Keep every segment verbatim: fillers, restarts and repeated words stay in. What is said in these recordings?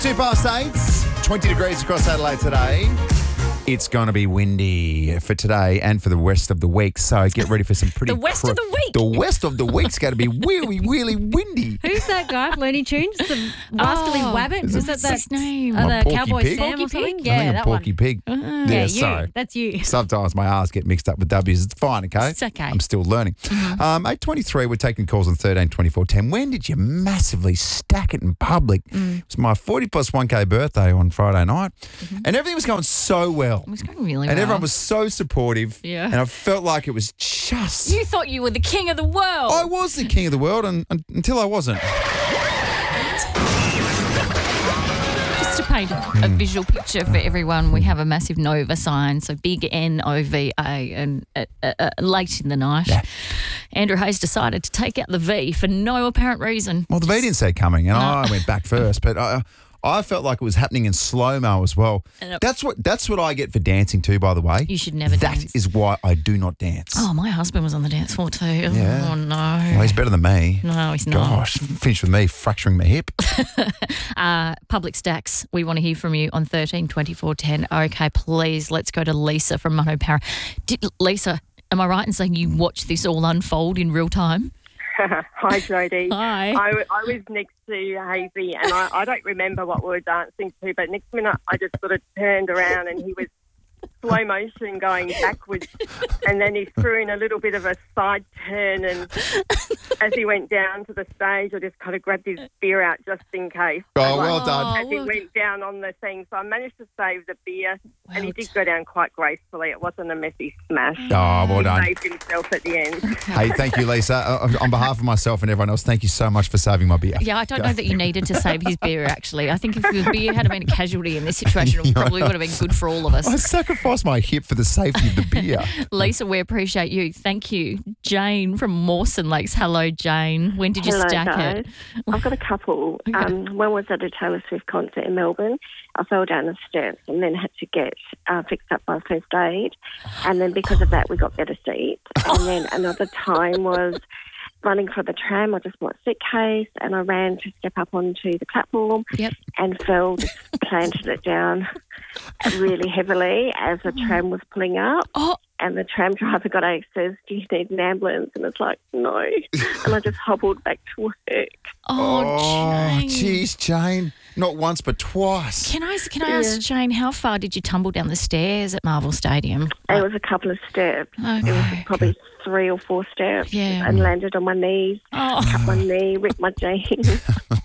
Two past eight, twenty degrees across Adelaide today. It's going to be windy for today and for the rest of the week, so get ready for some pretty... The west cr- of the week. The west of the week's going to be really, really windy. Who's that guy? Looney Tunes? The rascally Oh, wabbit? is Was it- that that his name? Uh, Oh, the Porky Cowboy Pig? Sam Porky or something? Pig? Yeah, I think that a Porky one. Pig. Yeah, yeah, you. so... That's you. Sometimes my R's get mixed up with W's. It's fine, okay? It's okay. I'm still learning. Mm-hmm. Um, eight twenty-three, we're taking calls on thirteen twenty-four ten. When did you massively stack it in public? Mm. It was my forty plus one K birthday on Friday night, Mm-hmm. and everything was going so well. It was going really And well. everyone was so supportive. Yeah. And I felt like it was just... You thought you were the king of the world. I was the king of the world and, and, until I wasn't. Just to paint a visual picture for everyone, we have a massive Nova sign, so big N O V A, and uh, uh, uh, late in the night, Yeah. Andrew Hayes decided to take out the V for no apparent reason. Well, the V didn't see it coming, and I went back first, but I, I felt like it was happening in slow-mo as well. And it- That's what that's what I get for dancing too, by the way. You should never That dance. is why I do not dance. Oh, my husband was on the dance floor too. Yeah. Oh, no. Well, he's better than me. No, he's not. Gosh, finished with me fracturing my hip. Uh, public stacks, we want to hear from you on thirteen twenty-four ten. Okay, please, let's go to Lisa from Monopara. Did, Lisa, am I right in saying you watched this all unfold in real time? Hi, Jodie. Hi. I, w- I was next to Hazy, and I, I don't remember what we were dancing to, but next minute I just sort of turned around and he was slow motion going backwards, and then he threw in a little bit of a side turn, and as he went down to the stage, I just kind of grabbed his beer out just in case. Oh, Like, well done. As he well went down on the thing, so I managed to save the beer, and he Well did go down quite gracefully. It wasn't a messy smash. Oh, well He done. saved himself at the end. Hey, thank you, Lisa. Uh, on behalf of myself and everyone else, thank you so much for saving my beer. Yeah, I don't know that you needed to save his beer, actually. I think if the beer had been a casualty in this situation, it probably would have been good for all of I us. sacrificed my hip for the safety of the beer. Lisa, we appreciate you. Thank you. Jane from Mawson Lakes. Hello, Jane. When did you Hello, stack guys. it? I've got a couple. Okay. Um, one was at a Taylor Swift concert in Melbourne. I fell down the steps and then had to get uh, fixed up by first aid. And then because of that, we got better seats. And then another time was running for the tram. I just bought a suitcase and I ran to step up onto the platform Yep. and fell, just planted it down really heavily as the tram was pulling up. Oh, And the tram driver got out and says, "Do you need an ambulance?" And it's like, no. And I just hobbled back to work. oh, Jane. jeez, Jane. Not once, but twice. Can I, can I ask, Jane, how far did you tumble down the stairs at Marvel Stadium? It was a couple of steps. Okay. It was probably three or four steps. Yeah. And landed on my knees, Oh. cut my knee, ripped my jeans.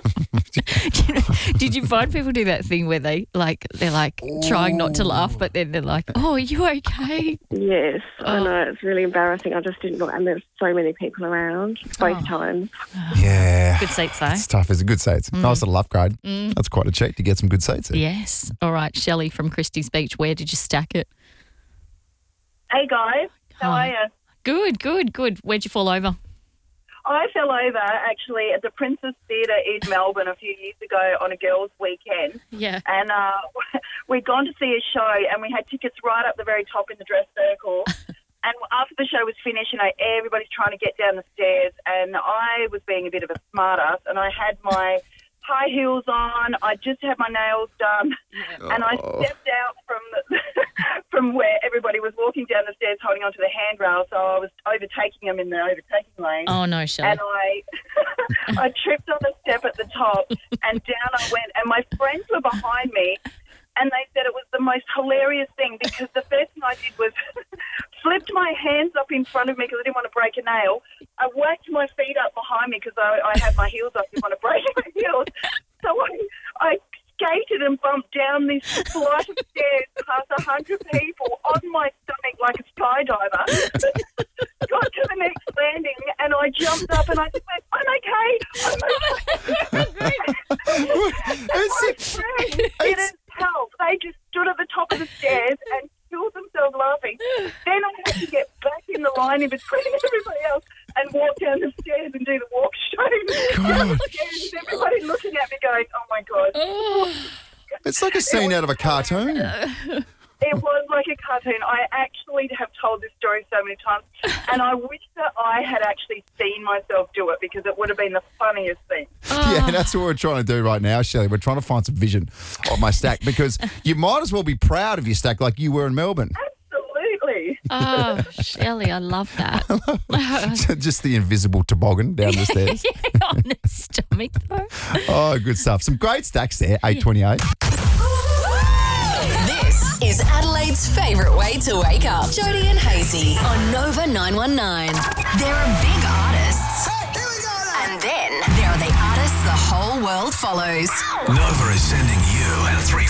Did you find people do that thing where they like they're like trying not to laugh, but then they're like, "Oh, are you okay?" Yes, I Oh. know. It's really embarrassing. I just didn't look. And there's so many people around both Oh. times. Yeah. Good seats though. It's tough. It's a good seats. Nice little upgrade. That's quite a cheat to get some good seats in. Yes. All right, Shelley from Christie's Beach. Where did you stack it? Hey guys, how Hi. are you? Good, good, good. Where'd you fall over? I fell over actually at the Princess Theatre in Melbourne a few years ago on a girls' weekend, Yeah. and uh, we'd gone to see a show, and we had tickets right up the very top in the dress circle. And after the show was finished, you know, everybody's trying to get down the stairs, and I was being a bit of a smartass, and I had my high heels on. I just had my nails done, and I stepped out from the, from where everybody was walking down the stairs, holding onto the handrail. So I was overtaking them in the overtaking lane, Oh no, Shelley. and I I tripped on the step at the top, and down I went. And my friends were behind me, and they said it was the most hilarious thing because the first thing I did was flipped my hands up in front of me because I didn't want to break a nail. I whacked my feet up behind me because I, I had my heels up, didn't want to break my heels. So I, I skated and bumped down this flight of stairs past a hundred people on my stomach like a skydiver. Got to the next landing and I jumped up and I just went, "I'm okay, I'm okay." And my friends didn't help. They just stood at the top of the stairs and killed themselves laughing. Then I had to get back in the line in between everybody else and walk down the stairs and do the walk show. Down the stairs, and everybody looking at me going, "Oh my God." Oh, It's like a scene out of a cartoon. It was like a cartoon. I actually have told this story so many times, and I wish that I had actually seen myself do it because it would have been the funniest thing. Yeah, that's what we're trying to do right now, Shelley. We're trying to find some vision of my stack because you might as well be proud of your stack like you were in Melbourne. Absolutely. Oh, Shelley, I love that. Just the invisible toboggan down the stairs. Yeah, on his stomach, though. Oh, good stuff. Some great stacks there, eight twenty-eight. This is Adelaide's favourite way to wake up. Jody and Hazy on Nova nine one nine. There are big artists. Hey, here we go then. And then there are the artists the whole world follows. Nova is sending you and three